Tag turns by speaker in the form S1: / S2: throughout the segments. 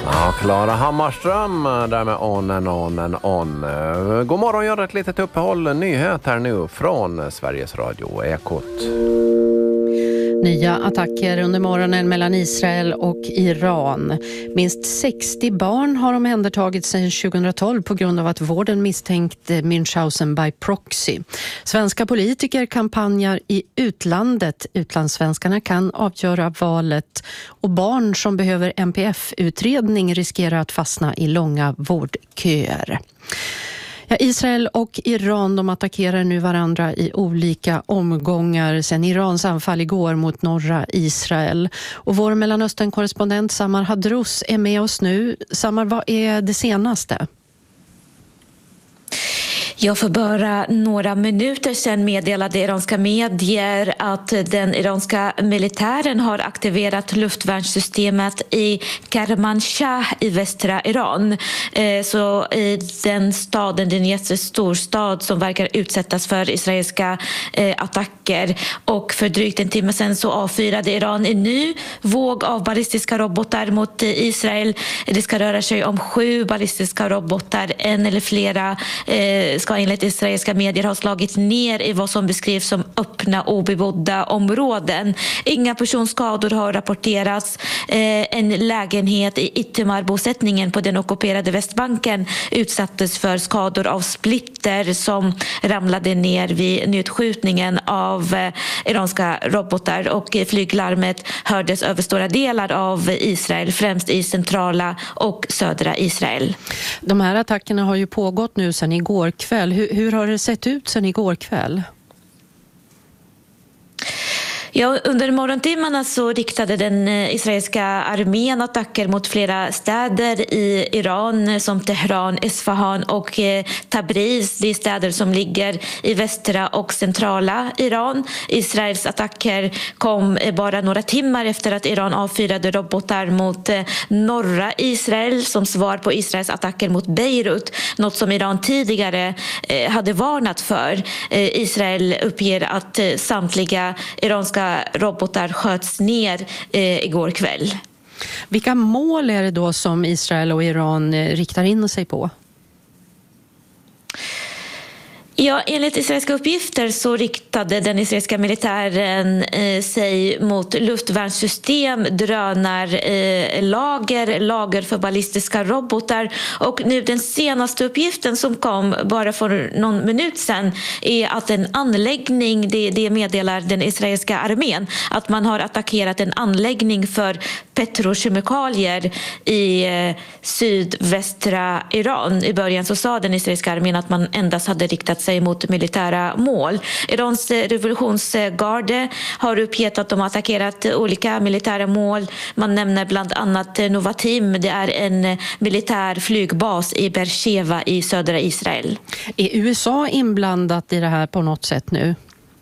S1: Ja, Klara Hammarström där med on. God morgon, gör ett litet uppehåll. Nyhet här nu från Sveriges Radio Ekot.
S2: Nya attacker under morgonen mellan Israel och Iran. Minst 60 barn har omhändertagits sedan 2012 på grund av att vården misstänkt Münchhausen by proxy. Svenska politiker kampanjar i utlandet. Utlandssvenskarna kan avgöra valet och barn som behöver NPF-utredning riskerar att fastna i långa vårdköer. Ja, Israel och Iran de attackerar nu varandra i olika omgångar sedan Irans anfall igår mot norra Israel. Och vår Mellanöstern-korrespondent Samar Hadrous är med oss nu. Samar, vad är det senaste?
S3: Jag för bara några minuter sedan meddelade iranska medier att den iranska militären har aktiverat luftvärnssystemet i Kermanshah i västra Iran. Så i den staden, det är en jättestor stad som verkar utsättas för israeliska attacker. Och för drygt en timme sedan så avfyrade Iran en ny våg av ballistiska robotar mot Israel. Det ska röra sig om 7 ballistiska robotar, en eller flera ska enligt israeliska medier ha slagit ner i vad som beskrivs som öppna obebodda områden. Inga personskador har rapporterats. En lägenhet i Itamar-bosättningen på den ockuperade Västbanken utsattes för skador av splitter som ramlade ner vid nedskjutningen av iranska robotar, och flyglarmet hördes över stora delar av Israel, främst i centrala och södra Israel.
S2: De här attackerna har ju pågått nu sedan igår kväll. Hur har det sett ut sedan igår kväll?
S3: Ja, under morgontimmarna så riktade den israeliska armén attacker mot flera städer i Iran som Teheran, Isfahan och Tabriz. Det är städer som ligger i västra och centrala Iran. Israels attacker kom bara några timmar efter att Iran avfyrade robotar mot norra Israel som svar på Israels attacker mot Beirut. Något som Iran tidigare hade varnat för. Israel uppger att samtliga iranska robotar sköts ner igår kväll.
S2: Vilka mål är det då som Israel och Iran riktar in sig på?
S3: Ja, enligt israeliska uppgifter så riktade den israeliska militären sig mot luftvärnssystem, lager för ballistiska robotar, och nu den senaste uppgiften som kom bara för någon minut sedan är att en anläggning, det meddelar den israeliska armén, att man har attackerat en anläggning för petrokemikalier i sydvästra Iran. I början så sa den israeliska armén att man endast hade riktat sig mot militära mål. Irans revolutionsgarde har uppgett att de har attackerat olika militära mål. Man nämner bland annat Novatim. Det är en militär flygbas i Beersheva i södra Israel.
S2: Är USA inblandat i det här på något sätt nu?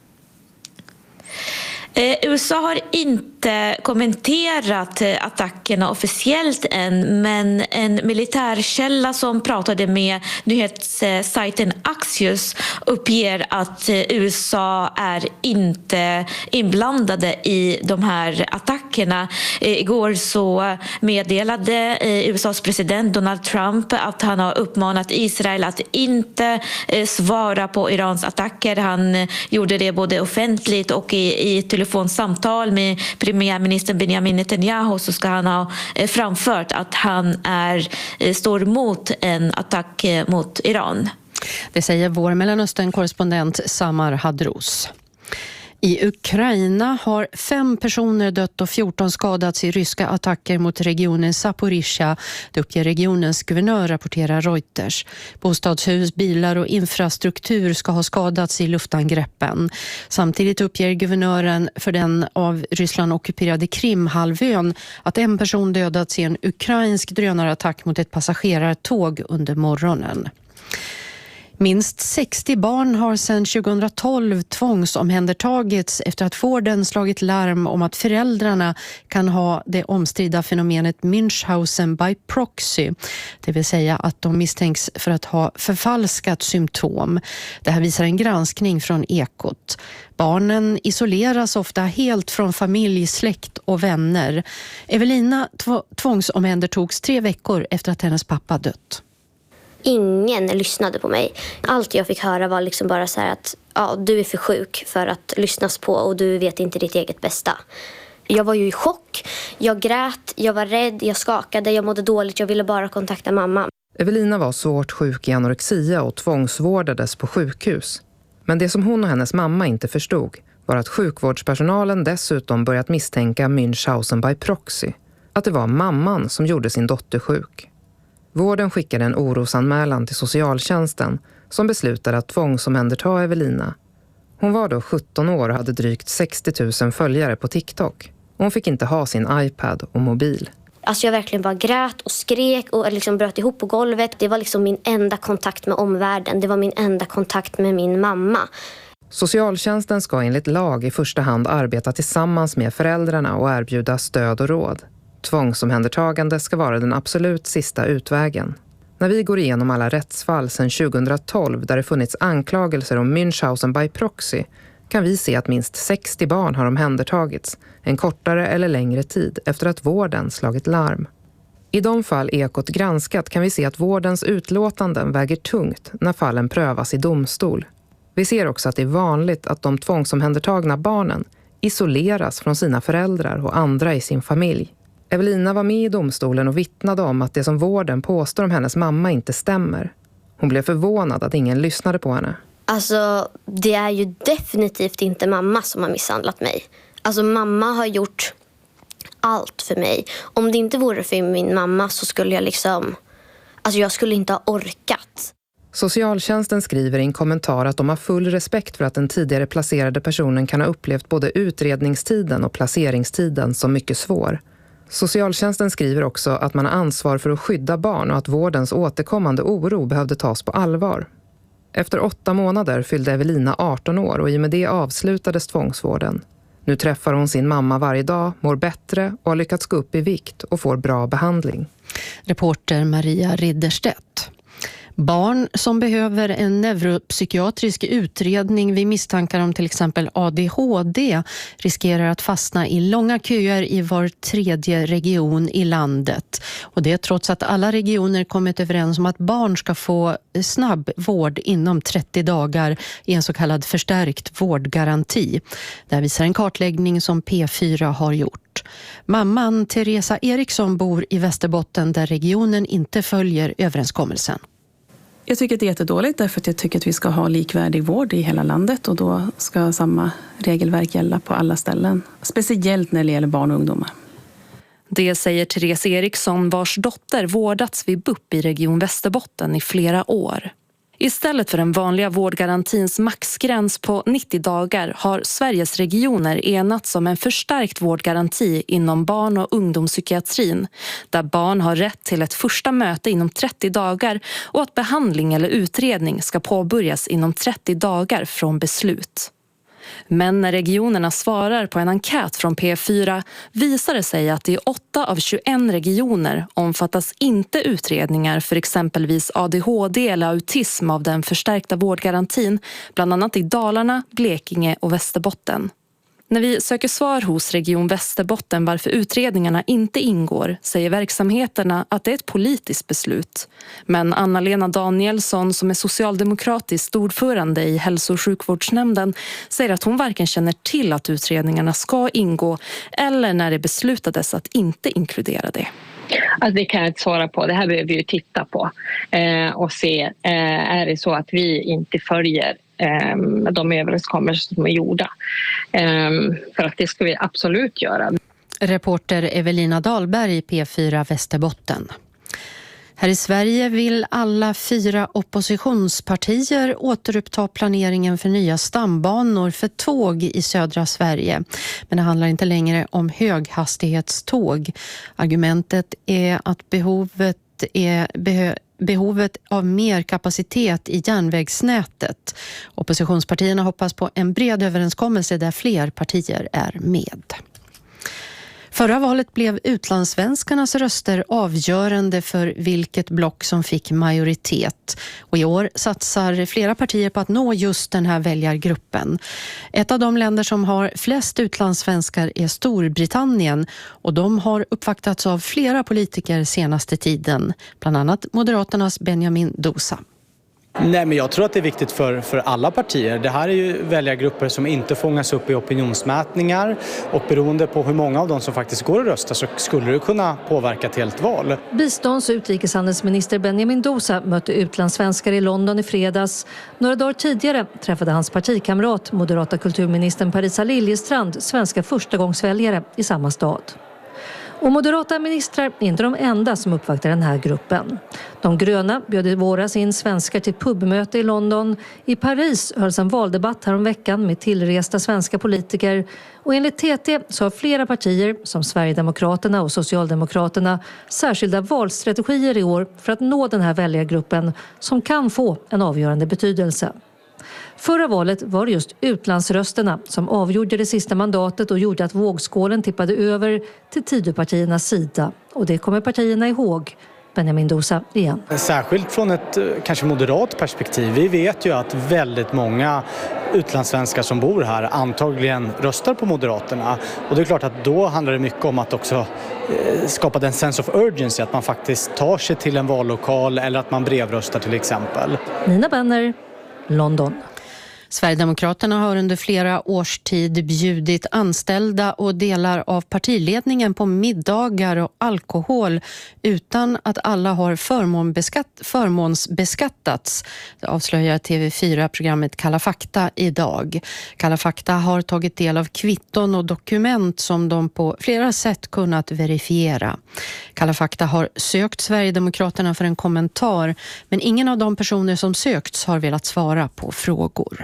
S3: USA har inte kommenterat attackerna officiellt än, men en militärkälla som pratade med nyhetssajten Axios uppger att USA är inte inblandade i de här attackerna. Igår så meddelade USAs president Donald Trump att han har uppmanat Israel att inte svara på Irans attacker. Han gjorde det både offentligt och i telefonsamtal med premiärminister Benjamin Netanyahu, så ska han ha framfört att han står mot en attack mot Iran.
S2: Det säger vår Mellanöstern-korrespondent Samar Hadrous. I Ukraina har 5 personer dött och 14 skadats i ryska attacker mot regionen Zaporizjzja. Det uppger regionens guvernör, rapporterar Reuters. Bostadshus, bilar och infrastruktur ska ha skadats i luftangreppen. Samtidigt uppger guvernören för den av Ryssland ockuperade Krimhalvön att en person dödats i en ukrainsk drönarattack mot ett passagerartåg under morgonen. Minst 60 barn har sedan 2012 tvångsomhändertagits efter att vården slagit larm om att föräldrarna kan ha det omstridda fenomenet Münchhausen by proxy. Det vill säga att de misstänks för att ha förfalskat symptom. Det här visar en granskning från Ekot. Barnen isoleras ofta helt från familj, släkt och vänner. Evelina tvångsomhändertogs 3 veckor efter att hennes pappa dött.
S4: Ingen lyssnade på mig. Allt jag fick höra var liksom bara så här att du är för sjuk för att lyssnas på och du vet inte ditt eget bästa. Jag var ju i chock, jag grät, jag var rädd, jag skakade, jag mådde dåligt, jag ville bara kontakta mamma.
S5: Evelina var svårt sjuk i anorexia och tvångsvårdades på sjukhus. Men det som hon och hennes mamma inte förstod var att sjukvårdspersonalen dessutom börjat misstänka Münchhausen by proxy. Att det var mamman som gjorde sin dotter sjuk. Vården skickade en orosanmälan till socialtjänsten som beslutade att tvångsomhänderta Evelina. Hon var då 17 år och hade drygt 60 000 följare på TikTok. Hon fick inte ha sin iPad och mobil.
S4: Alltså jag verkligen bara grät och skrek och liksom bröt ihop på golvet. Det var liksom min enda kontakt med omvärlden. Det var min enda kontakt med min mamma.
S5: Socialtjänsten ska enligt lag i första hand arbeta tillsammans med föräldrarna och erbjuda stöd och råd. Tvångsomhändertagande ska vara den absolut sista utvägen. När vi går igenom alla rättsfall sedan 2012 där det funnits anklagelser om Münchhausen by proxy kan vi se att minst 60 barn har omhändertagits en kortare eller längre tid efter att vården slagit larm. I de fall Ekot granskat kan vi se att vårdens utlåtanden väger tungt när fallen prövas i domstol. Vi ser också att det är vanligt att de tvångsomhändertagna barnen isoleras från sina föräldrar och andra i sin familj. Evelina var med i domstolen och vittnade om att det som vården påstår om hennes mamma inte stämmer. Hon blev förvånad att ingen lyssnade på henne.
S4: Alltså det är ju definitivt inte mamma som har misshandlat mig. Alltså mamma har gjort allt för mig. Om det inte vore för min mamma så skulle jag jag skulle inte ha orkat.
S5: Socialtjänsten skriver i en kommentar att de har full respekt för att den tidigare placerade personen kan ha upplevt både utredningstiden och placeringstiden som mycket svår. Socialtjänsten skriver också att man har ansvar för att skydda barn och att vårdens återkommande oro behövde tas på allvar. Efter 8 månader fyllde Evelina 18 år och i och med det avslutades tvångsvården. Nu träffar hon sin mamma varje dag, mår bättre och har lyckats gå upp i vikt och får bra behandling.
S2: Reporter Maria Ridderstedt. Barn som behöver en neuropsykiatrisk utredning vid misstankar om till exempel ADHD riskerar att fastna i långa köer i var 3:e region i landet. Och det trots att alla regioner kommit överens om att barn ska få snabb vård inom 30 dagar i en så kallad förstärkt vårdgaranti. Det här visar en kartläggning som P4 har gjort. Mamman Teresa Eriksson bor i Västerbotten där regionen inte följer överenskommelsen.
S6: Jag tycker att det är jättedåligt därför att jag tycker att vi ska ha likvärdig vård i hela landet och då ska samma regelverk gälla på alla ställen. Speciellt när det gäller barn och ungdomar.
S7: Det säger Therese Eriksson vars dotter vårdats vid BUP i Region Västerbotten i flera år. Istället för den vanliga vårdgarantins maxgräns på 90 dagar har Sveriges regioner enats om en förstärkt vårdgaranti inom barn- och ungdomspsykiatrin där barn har rätt till ett första möte inom 30 dagar och att behandling eller utredning ska påbörjas inom 30 dagar från beslut. Men när regionerna svarar på en enkät från P4 visar det sig att i 8 av 21 regioner omfattas inte utredningar för exempelvis ADHD eller autism av den förstärkta vårdgarantin, bland annat i Dalarna, Blekinge och Västerbotten. När vi söker svar hos Region Västerbotten varför utredningarna inte ingår säger verksamheterna att det är ett politiskt beslut. Men Anna-Lena Danielsson som är socialdemokratisk ordförande i hälso- och sjukvårdsnämnden säger att hon varken känner till att utredningarna ska ingå eller när det beslutades att inte inkludera det.
S8: Alltså det kan jag inte svara på. Det här behöver vi ju titta på och se. Är det så att vi inte följer de överenskommelser som är gjorda? För att det ska vi absolut göra.
S2: Reporter Evelina Dahlberg, P4 Västerbotten. Här i Sverige vill alla 4 oppositionspartier återuppta planeringen för nya stambanor för tåg i södra Sverige. Men det handlar inte längre om höghastighetståg. Argumentet är att behovet av mer kapacitet i järnvägsnätet. Oppositionspartierna hoppas på en bred överenskommelse där fler partier är med. Förra valet blev utlandssvenskarnas röster avgörande för vilket block som fick majoritet. Och i år satsar flera partier på att nå just den här väljargruppen. Ett av de länder som har flest utlandssvenskar är Storbritannien. Och de har uppvaktats av flera politiker senaste tiden. Bland annat Moderaternas Benjamin Dousa.
S9: Nej, men jag tror att det är viktigt för alla partier. Det här är ju väljargrupper som inte fångas upp i opinionsmätningar, och beroende på hur många av dem som faktiskt går och röstar så skulle det kunna påverka ett helt val.
S10: Bistånds- och utrikeshandelsminister Benjamin Dousa mötte utlandssvenskar i London i fredags. Några dagar tidigare träffade hans partikamrat, moderata kulturministern Parisa Liljestrand, svenska förstagångsväljare i samma stad. Och moderata ministrar är inte de enda som uppvaktar den här gruppen. De gröna bjöd i våras in svenskar till pubmöte i London. I Paris hölls en valdebatt här om veckan med tillresta svenska politiker. Och enligt TT så har flera partier, som Sverigedemokraterna och Socialdemokraterna, särskilda valstrategier i år för att nå den här väljargruppen som kan få en avgörande betydelse. Förra valet var det just utlandsrösterna som avgjorde det sista mandatet och gjorde att vågskålen tippade över till Tidöpartiernas sida. Och det kommer partierna ihåg. Benjamin Dousa igen.
S9: Särskilt från ett kanske moderat perspektiv. Vi vet ju att väldigt många utlandssvenskar som bor här antagligen röstar på Moderaterna. Och det är klart att då handlar det mycket om att också skapa den sense of urgency, att man faktiskt tar sig till en vallokal eller att man brevröstar till exempel.
S10: Nina Benner, London.
S2: Sverigedemokraterna har under flera års tid bjudit anställda och delar av partiledningen på middagar och alkohol utan att alla har förmånsbeskattats. Det avslöjar TV4-programmet Kalla fakta idag. Kalla fakta har tagit del av kvitton och dokument som de på flera sätt kunnat verifiera. Kalla fakta har sökt Sverigedemokraterna för en kommentar, men ingen av de personer som sökts har velat svara på frågor.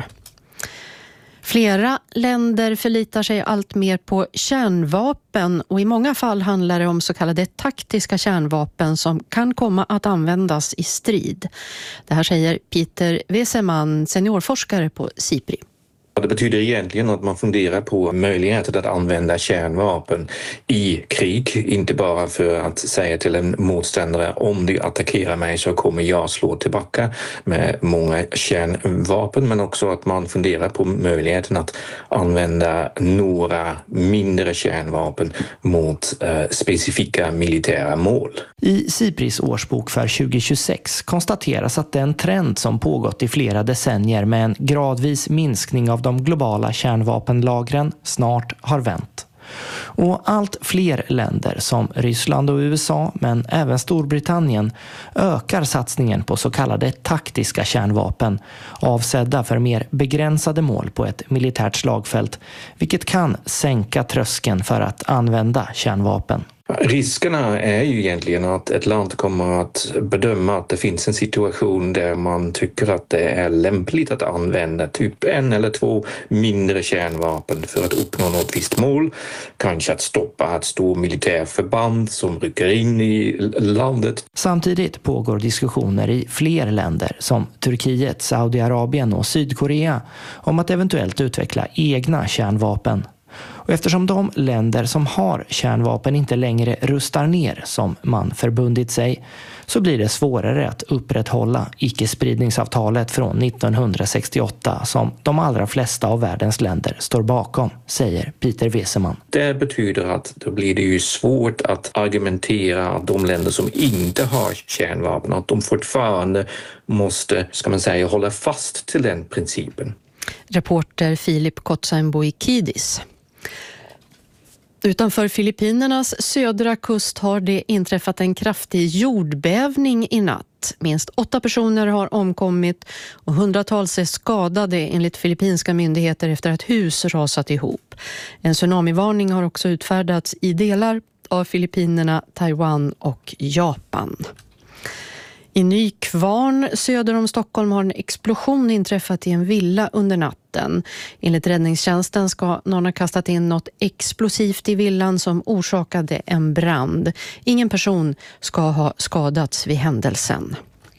S2: Flera länder förlitar sig allt mer på kärnvapen, och i många fall handlar det om så kallade taktiska kärnvapen som kan komma att användas i strid. Det här säger Peter Weseman, seniorforskare på SIPRI.
S11: Det betyder egentligen att man funderar på möjligheten att använda kärnvapen i krig. Inte bara för att säga till en motståndare, om du attackerar mig så kommer jag slå tillbaka med många kärnvapen. Men också att man funderar på möjligheten att använda några mindre kärnvapen mot specifika militära mål.
S12: I SIPRIs årsbok för 2026 konstateras att den trend som pågått i flera decennier med en gradvis minskning av de globala kärnvapenlagren snart har vänt. Och allt fler länder som Ryssland och USA, men även Storbritannien, ökar satsningen på så kallade taktiska kärnvapen, avsedda för mer begränsade mål på ett militärt slagfält, vilket kan sänka tröskeln för att använda kärnvapen.
S11: Riskerna är ju egentligen att ett land kommer att bedöma att det finns en situation där man tycker att det är lämpligt att använda typ 1 eller 2 mindre kärnvapen för att uppnå något visst mål. Kanske att stoppa ett stort militärförband som rycker in i landet.
S12: Samtidigt pågår diskussioner i fler länder som Turkiet, Saudiarabien och Sydkorea om att eventuellt utveckla egna kärnvapen. Och eftersom de länder som har kärnvapen inte längre rustar ner som man förbundit sig, så blir det svårare att upprätthålla icke-spridningsavtalet från 1968 som de allra flesta av världens länder står bakom, säger Peter Weseman.
S11: Det betyder att då blir det ju svårt att argumentera att de länder som inte har kärnvapen, att de fortfarande måste, ska man säga, hålla fast till den principen.
S2: Reporter Filip Kotsainboikidis. Utanför Filippinernas södra kust har det inträffat en kraftig jordbävning i natt. Minst 8 personer har omkommit och hundratals är skadade enligt filippinska myndigheter efter att hus rasat ihop. En tsunamivarning har också utfärdats i delar av Filippinerna, Taiwan och Japan. I Nykvarn söder om Stockholm har en explosion inträffat i en villa under natten. Enligt räddningstjänsten ska någon ha kastat in något explosivt i villan som orsakade en brand. Ingen person ska ha skadats vid händelsen.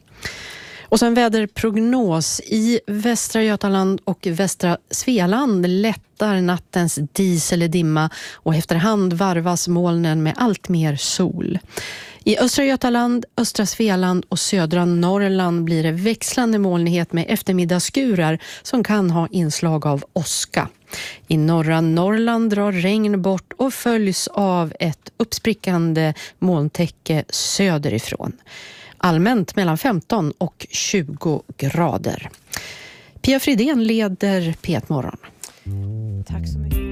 S2: Och sen väderprognos. I Västra Götaland och Västra Svealand lättar nattens dis eller dimma och efterhand varvas molnen med allt mer sol. I Östra Götaland, Östra Svealand och södra Norrland blir det växlande molnighet med eftermiddagsskurar som kan ha inslag av åska. I norra Norrland drar regn bort och följs av ett uppsprickande molntäcke söderifrån. Allmänt mellan 15 och 20 grader. Pia Fridén leder P1 Morgon.
S10: Tack så mycket.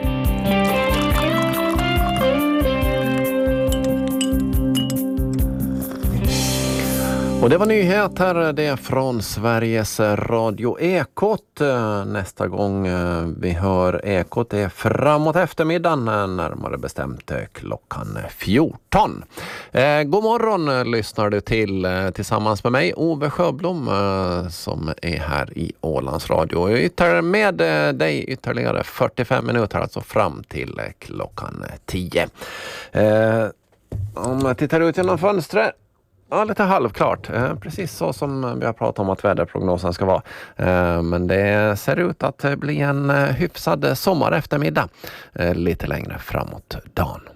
S1: Och det var nyheter, det är från Sveriges Radio Ekot. Nästa gång vi hör Ekot är framåt eftermiddagen, närmare bestämt klockan 14. God morgon lyssnar du tillsammans med mig, Ove Sjöblom, som är här i Ålands Radio. Jag är med dig ytterligare 45 minuter, alltså fram till klockan 10. Om jag tittar ut genom fönstret, ja, lite halvklart. Precis så som vi har pratat om att väderprognosen ska vara. Men det ser ut att bli en hyfsad sommar eftermiddag lite längre framåt dagen.